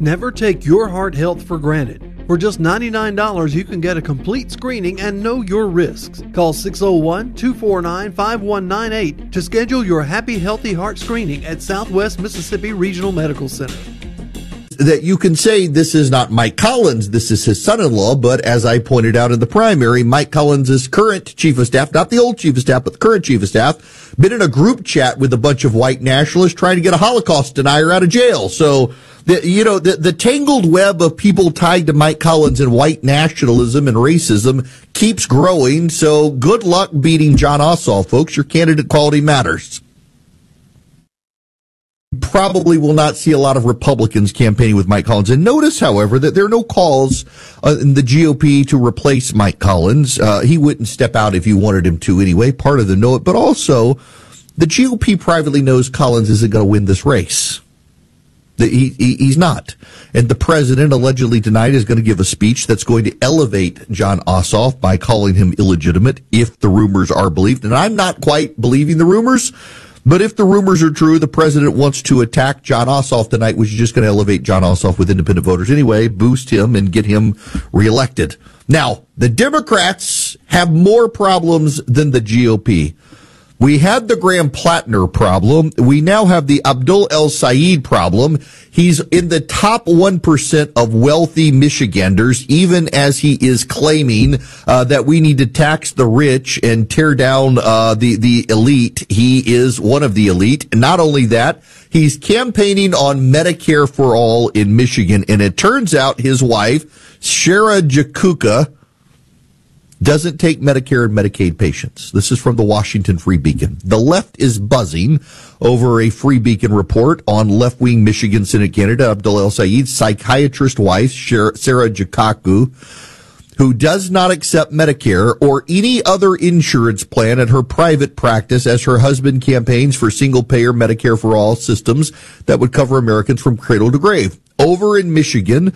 Never take your heart health for granted. For just $99, you can get a complete screening and know your risks. Call 601-249-5198 to schedule your Happy Healthy Heart screening at Southwest Mississippi Regional Medical Center. That you can say this is not Mike Collins, this is his son-in-law, but as I pointed out in the primary, Mike Collins' current chief of staff, not the old chief of staff, but the current chief of staff, been in a group chat with a bunch of white nationalists trying to get a Holocaust denier out of jail. So, the tangled web of people tied to Mike Collins and white nationalism and racism keeps growing. So good luck beating Jon Ossoff, folks. Your candidate quality matters. Probably will not see a lot of Republicans campaigning with Mike Collins. And notice, however, that there are no calls in the GOP to replace Mike Collins. He wouldn't step out if you wanted him to anyway, part of the note. But also, the GOP privately knows Collins isn't going to win this race. He's not. And the president, allegedly tonight, is going to give a speech that's going to elevate Jon Ossoff by calling him illegitimate, if the rumors are believed. And I'm not quite believing the rumors, but if the rumors are true, the president wants to attack Jon Ossoff tonight, which is just going to elevate Jon Ossoff with independent voters anyway, boost him and get him reelected. Now, the Democrats have more problems than the GOP. We had the Graham Plattner problem. We now have the Abdul El-Sayed problem. He's in the top 1% of wealthy Michiganders, even as he is claiming that we need to tax the rich and tear down the elite. He is one of the elite. Not only that, he's campaigning on Medicare for All in Michigan. And it turns out his wife, Shara Jakuka, doesn't take Medicare and Medicaid patients. This is from the Washington Free Beacon. The left is buzzing over a Free Beacon report on left-wing Michigan Senate candidate Abdul El-Sayed's psychiatrist wife, Sarah Jakuka, who does not accept Medicare or any other insurance plan at her private practice as her husband campaigns for single-payer Medicare for All systems that would cover Americans from cradle to grave. Over in Michigan,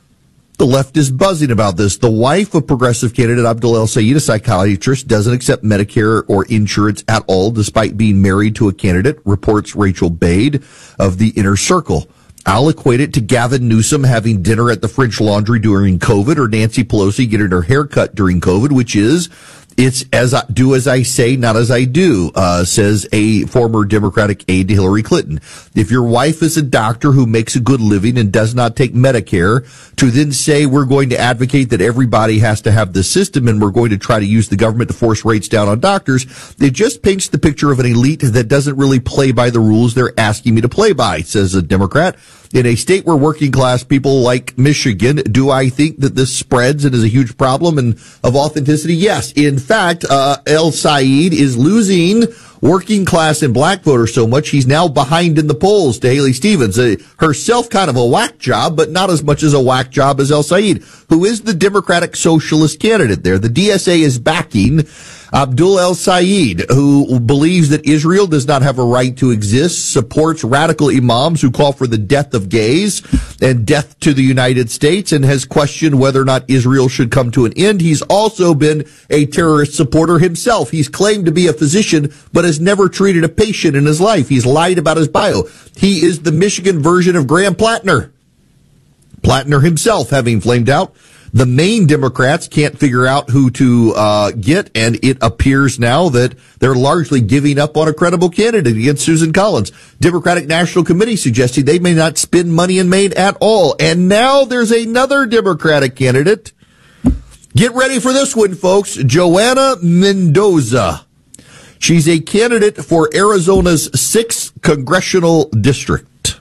the left is buzzing about this. The wife of progressive candidate Abdul El-Sayed, a psychiatrist, doesn't accept Medicare or insurance at all, despite being married to a candidate, reports Rachel Bade of the Inner Circle. I'll equate it to Gavin Newsom having dinner at the French Laundry during COVID, or Nancy Pelosi getting her hair cut during COVID, which is, it's as I do as I say, not as I do, says a former Democratic aide to Hillary Clinton. If your wife is a doctor who makes a good living and does not take Medicare, to then say we're going to advocate that everybody has to have the system and we're going to try to use the government to force rates down on doctors, it just paints the picture of an elite that doesn't really play by the rules they're asking me to play by, says a Democrat. In a state where working class people like Michigan, do I think that this spreads and is a huge problem and of authenticity? Yes. In fact, El-Sayed is losing working class and black voters so much he's now behind in the polls to Haley Stevens. Herself kind of a whack job, but not as much as a whack job as El-Sayed, who is the Democratic Socialist candidate there. The DSA is backing Abdul El-Sayed, who believes that Israel does not have a right to exist, supports radical imams who call for the death of gays and death to the United States, and has questioned whether or not Israel should come to an end. He's also been a terrorist supporter himself. He's claimed to be a physician, but has never treated a patient in his life. He's lied about his bio. He is the Michigan version of Graham Plattner. Plattner himself having flamed out. The main Democrats can't figure out who to get, and it appears now that they're largely giving up on a credible candidate against Susan Collins. Democratic National Committee suggesting they may not spend money in Maine at all. And now there's another Democratic candidate. Get ready for this one, folks. Joanna Mendoza. She's a candidate for Arizona's 6th congressional district.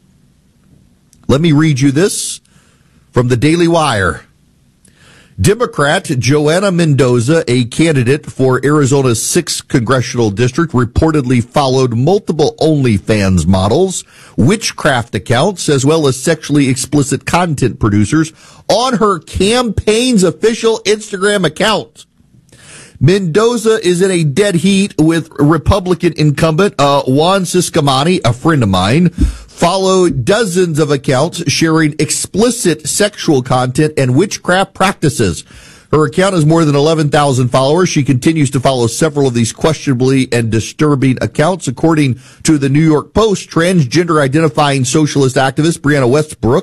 Let me read you this from the Daily Wire. Democrat Joanna Mendoza, a candidate for Arizona's 6th congressional district, reportedly followed multiple OnlyFans models, witchcraft accounts, as well as sexually explicit content producers on her campaign's official Instagram account. Mendoza is in a dead heat with Republican incumbent Juan Ciscomani, a friend of mine, followed dozens of accounts sharing explicit sexual content and witchcraft practices. Her account has more than 11,000 followers. She continues to follow several of these questionably and disturbing accounts. According to the New York Post, transgender identifying socialist activist Brianna Westbrook